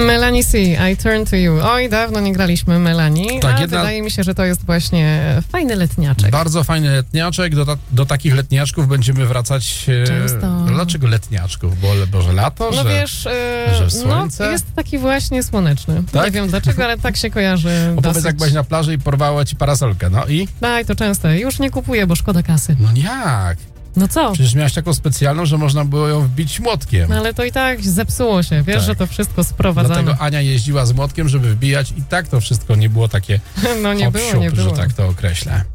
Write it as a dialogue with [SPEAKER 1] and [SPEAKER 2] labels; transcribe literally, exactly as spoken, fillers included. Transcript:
[SPEAKER 1] Melanie C, I Turn to You. Oj, dawno nie graliśmy Melanie,
[SPEAKER 2] Tak,
[SPEAKER 1] a
[SPEAKER 2] jedna...
[SPEAKER 1] wydaje mi się, że to jest właśnie fajny letniaczek.
[SPEAKER 2] Bardzo fajny letniaczek. Do, ta, do takich letniaczków będziemy wracać...
[SPEAKER 1] Często.
[SPEAKER 2] E, dlaczego letniaczków? Bo może lato?
[SPEAKER 1] No
[SPEAKER 2] że,
[SPEAKER 1] wiesz, e,
[SPEAKER 2] że słońce?
[SPEAKER 1] No, jest taki właśnie słoneczny.
[SPEAKER 2] Tak?
[SPEAKER 1] Nie wiem dlaczego, ale tak się kojarzy.
[SPEAKER 2] Opowiedz,
[SPEAKER 1] dosyć.
[SPEAKER 2] jak byłeś na plaży i porwała ci parasolkę, no i?
[SPEAKER 1] Tak, to często. Już nie kupuję, bo szkoda kasy.
[SPEAKER 2] No jak?
[SPEAKER 1] No co?
[SPEAKER 2] Przecież miałaś taką specjalną, że można było ją wbić młotkiem.
[SPEAKER 1] No ale to i tak zepsuło się. Wiesz,
[SPEAKER 2] Tak.
[SPEAKER 1] że to wszystko sprowadzamy.
[SPEAKER 2] Dlatego Ania jeździła z młotkiem, żeby wbijać i tak to wszystko nie było takie
[SPEAKER 1] No nie było,
[SPEAKER 2] hop,
[SPEAKER 1] nie
[SPEAKER 2] siup,
[SPEAKER 1] było.
[SPEAKER 2] że tak to określę.